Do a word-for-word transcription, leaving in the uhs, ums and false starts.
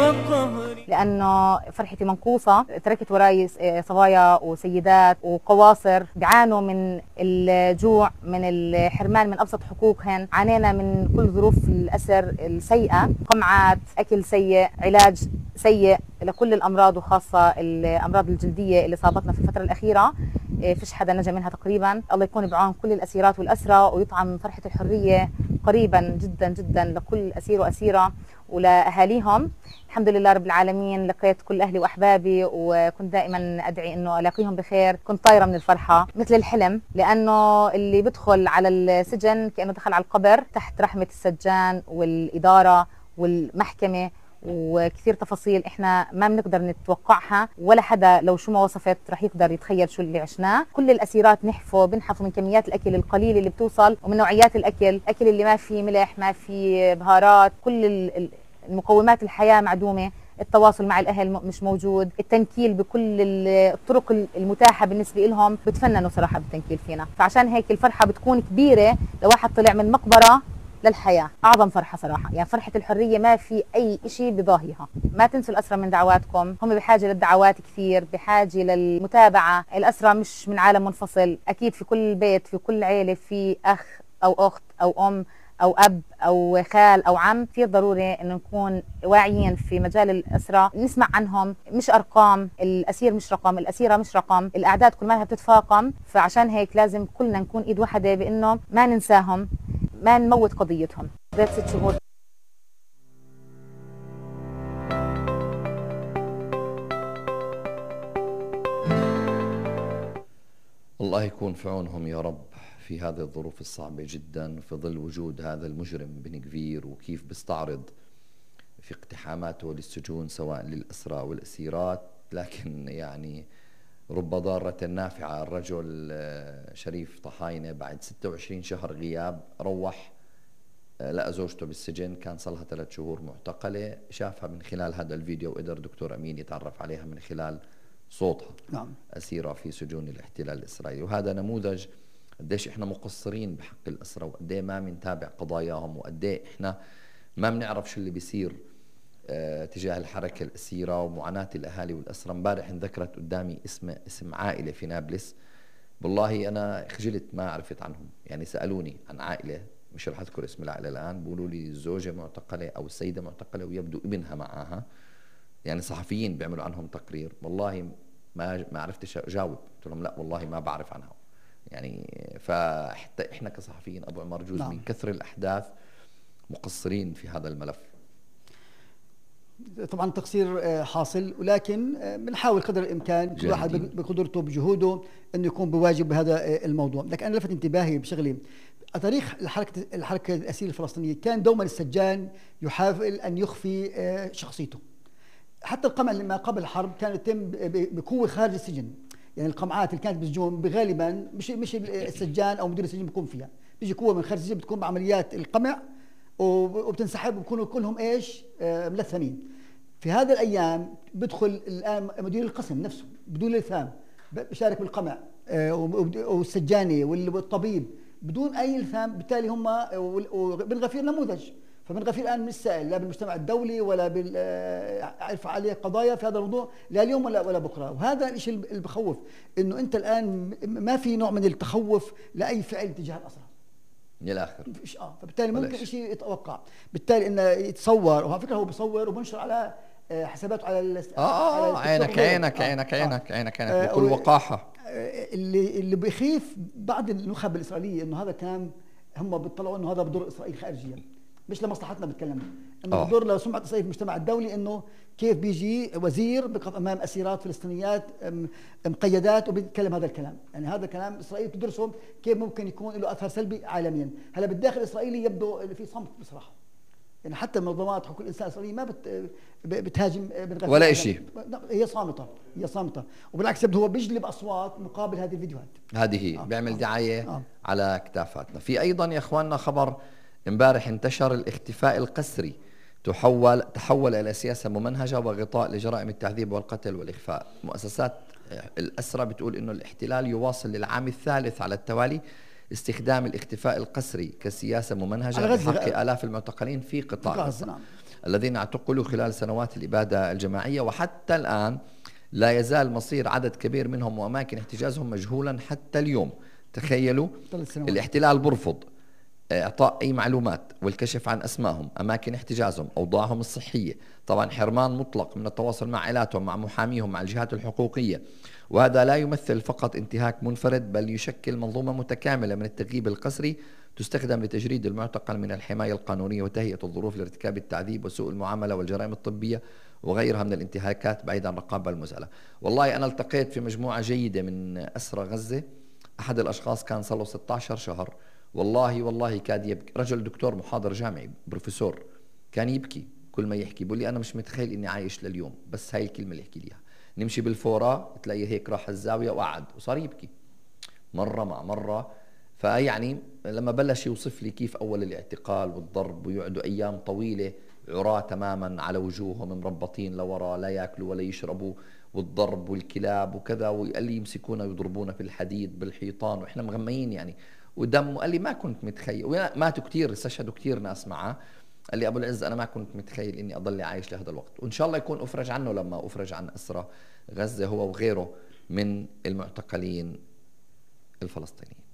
قهري. لأنه فرحتي منقوصة، تركت وراي صبايا وسيدات وقواصر بيعانوا من الجوع، من الحرمان من أبسط حقوقهن، عانينا من كل ظروف الأسر السيئة، قمعات، أكل سيء، علاج سيء لكل الأمراض وخاصة الأمراض الجلدية اللي صابتنا في الفترة الأخيرة. فيش حدا نجا منها تقريبا. الله يكون بعون كل الأسيرات والأسرى ويطعم فرحة الحرية قريبا جدا جدا لكل أسير وأسيرة ولأهاليهم. الحمد لله رب العالمين، لقيت كل أهلي وأحبابي وكنت دائما أدعي أنه ألاقيهم بخير. كنت طايرة من الفرحة مثل الحلم، لأنه اللي بدخل على السجن كأنه دخل على القبر تحت رحمة السجان والإدارة والمحكمة، وكثير تفاصيل احنا ما بنقدر نتوقعها، ولا حدا لو شو ما وصفت رح يقدر يتخيل شو اللي عشناه. كل الاسيرات نحفوا بنحفوا من كميات الاكل القليله اللي بتوصل ومن نوعيات الاكل، الاكل اللي ما في ملح، ما في بهارات، كل المقومات الحياه معدومه، التواصل مع الاهل مش موجود، التنكيل بكل الطرق المتاحه بالنسبه لهم. بتفننوا صراحه بالتنكيل فينا، فعشان هيك الفرحه بتكون كبيره لواحد طلع من مقبره للحياة. أعظم فرحة صراحة، يعني فرحة الحرية ما في أي إشي بضاهيها. ما تنسوا الأسرى من دعواتكم، هم بحاجة للدعوات كثير، بحاجة للمتابعة. الأسرى مش من عالم منفصل، أكيد في كل بيت في كل عيلة في أخ أو أخت أو أم أو أب أو خال أو عم. كثير ضروري إنه نكون واعيين في مجال الأسرى، نسمع عنهم. مش أرقام، الأسير مش رقم، الأسيرة مش رقم، الأعداد كل ما بتتفاقم. فعشان هيك لازم كلنا نكون إيد واحدة بإنه ما ننساهم، ما نموت قضيتهم. ذات ست شهور. الله يكون في عونهم يا رب في هذه الظروف الصعبة جدا، في ظل وجود هذا المجرم بن كفير، وكيف بيستعرض في اقتحاماته للسجون سواء للأسرى والأسيرات. لكن يعني رب ضارة نافعة. الرجل شريف طحاينة بعد ستة وعشرين شهر غياب روح لقى زوجته بالسجن، كان صلها ثلاث شهور معتقلة، شافها من خلال هذا الفيديو وقدر دكتور أمين يتعرف عليها من خلال صوتها. نعم. أسيرة في سجون الاحتلال الإسرائيلي. وهذا نموذج قديش إحنا مقصرين بحق الأسرى، وقديه ما بنتابع قضاياهم، وقديه إحنا ما بنعرف شو اللي بيصير اه تجاه الحركة الأسيرة ومعاناة الأهالي والأسرى. امبارح انذكرت قدامي اسم اسم عائلة في نابلس، والله أنا خجلت ما عرفت عنهم. يعني سألوني عن عائلة، مش رح أذكر اسم العائلة الآن، بيقولوا لي الزوجة معتقلة أو السيدة معتقلة ويبدو ابنها معها. يعني صحفيين بيعملوا عنهم تقرير. والله ما ما عرفتش أجاوب، قلت لهم لا والله ما بعرف عنها. يعني فحتى إحنا كصحفيين أبو عمر جوز نعم. من كثر الأحداث مقصرين في هذا الملف. طبعا تقصير حاصل، ولكن بنحاول قدر الامكان كل واحد بقدرته بجهوده انه يكون بواجب بهذا الموضوع. لكن انا لفت انتباهي بشغله، تاريخ الحركه الحركه الاسيره الفلسطينيه كان دوما السجان يحاول ان يخفي شخصيته. حتى القمع لما قبل الحرب كان يتم بقوه خارج السجن. يعني القمعات اللي كانت بالسجون غالبا مش مش السجان او مدير السجن بيكون فيها، بيجي قوه من خارج السجن بتكون بعمليات القمع وبتنسحب وبكونوا كلهم ايش ملثمين. في هذا الايام بدخل الان مدير القسم نفسه بدون لثام بشارك بالقمع والسجاني والطبيب بدون اي لثام. بالتالي هم وبن غفير نموذج. فبن غفير الان مش سائل لا بالمجتمع الدولي ولا بالعرف عليه قضايا في هذا الموضوع لا اليوم ولا ولا بكره. وهذا الشيء اللي بخوف، انه انت الان ما في نوع من التخوف لاي فعل تجاه الاسرى للاخر. اه فبالتالي ممكن شيء يتوقع، بالتالي انه يتصور، وعلى فكره هو بيصور وبنشر على حساباته على اه اه عينك عينك عينك عينك عينك عينك بكل وقاحه. اللي اللي بيخيف بعض النخب الاسرائيليه انه هذا كان هم بيطلعوا انه هذا بضر اسرائيل خارجيا، مش لمصلحتنا بتكلم، انه بضر لسمعه اسرائيل في المجتمع الدولي. انه كيف بيجي وزير بيقف امام اسيرات فلسطينيات مقيدات وبيتكلم هذا الكلام. يعني هذا كلام اسرائيل بتدرسه كيف ممكن يكون له اثر سلبي عالميا. هلا بالداخل الاسرائيلي يبدو في صمت بصراحه، يعني حتى منظمات حقوق الانسان الاسرائيليه ما بت بتهاجم ولا شيء، هي صامته هي صامته وبالعكس يبدو هو بيجلب اصوات مقابل هذه الفيديوهات. هذه هي آه. بيعمل دعايه آه. على كتافاتنا. في ايضا يا اخواننا خبر امبارح انتشر، الاختفاء القسري تحول تحول الى سياسه ممنهجه وغطاء لجرائم التعذيب والقتل والاخفاء. مؤسسات الاسرى بتقول انه الاحتلال يواصل للعام الثالث على التوالي استخدام الاختفاء القسري كسياسه ممنهجه بحق الاف المعتقلين في قطاع غزه. الذين اعتقلوا خلال سنوات الإبادة الجماعية، وحتى الآن لا يزال مصير عدد كبير منهم وأماكن احتجازهم مجهولا حتى اليوم. تخيلوا الاحتلال برفض إعطاء أي معلومات والكشف عن أسمائهم، أماكن احتجازهم، أوضاعهم الصحية، طبعا حرمان مطلق من التواصل مع عائلاتهم، مع محاميهم، مع الجهات الحقوقية. وهذا لا يمثل فقط انتهاك منفرد، بل يشكل منظومة متكاملة من التغييب القسري تستخدم لتجريد المعتقل من الحماية القانونية وتهيئة الظروف لارتكاب التعذيب وسوء المعاملة والجرائم الطبية وغيرها من الانتهاكات بعيد عن الرقابة المسألة. والله أنا التقيت في مجموعة جيدة من أسرى غزة، أحد الأشخاص كان صار له ستة عشر شهر، والله والله كاد يبكي، رجل دكتور محاضر جامعي بروفيسور، كان يبكي كل ما يحكي، بيقول لي أنا مش متخيل إني عايش لليوم، بس هاي الكلمة اللي يحكي ليها. نمشي بالفورة تلاقيه هيك راح الزاوية وقعد وصار يبكي مرة مع مرة. فيعني لما بلش يوصف لي كيف أول الاعتقال والضرب ويقعدوا أيام طويلة عراة تماما على وجوههم مربطين لورا، لا يأكلوا ولا يشربوا، والضرب والكلاب وكذا، وقال لي يمسكونا ويضربونا في الحديد بالحيطان وإحنا مغميين يعني ودم. وقال لي ما كنت متخيل، ماتوا كتير، استشهدوا كتير ناس معه. قال لي أبو العز أنا ما كنت متخيل إني أضل عايش لهذا الوقت، وإن شاء الله يكون أفرج عنه لما أفرج عن أسرى غزة هو وغيره من المعتقلين الفلسطينيين.